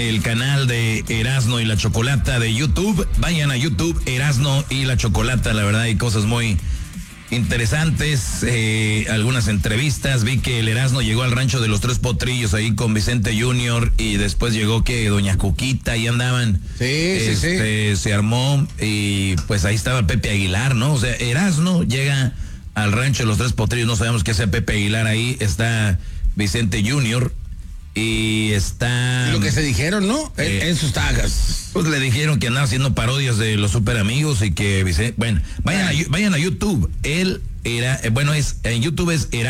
El canal de Erasno y la Chocolata de YouTube. Vayan a YouTube, Erasno y la Chocolata. La verdad hay cosas muy interesantes, algunas entrevistas. Vi que el Erasno llegó al rancho de los Tres Potrillos ahí con Vicente Junior y después llegó que Doña Cuquita, ahí andaban. Sí. Se armó y pues ahí estaba Pepe Aguilar, ¿no? O sea, Erasno llega al rancho de los Tres Potrillos, no sabemos qué sea Pepe Aguilar ahí, está Vicente Junior y está... Lo que se dijeron, ¿no? En sus tagas. Pues le dijeron que andaba haciendo parodias de los super amigos y que Vicente... Bueno, vayan a YouTube. Él era... Bueno, en YouTube es...